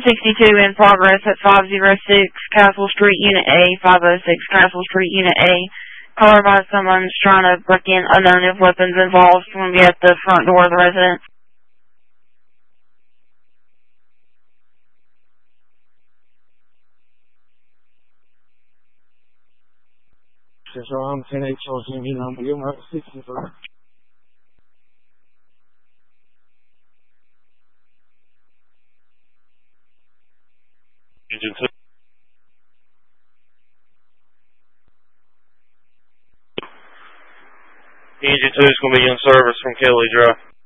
62 in progress at 506 Castle Street, Unit A, 506 Castle Street, Unit A. Caller by someone's trying to break in, unknown if weapons involved. Someone be at the front door of the residence. So I'm 10-8 chosen, you know, you're not 60 for Agent 2. Agent 2 is going to be in service from Kelly Drive.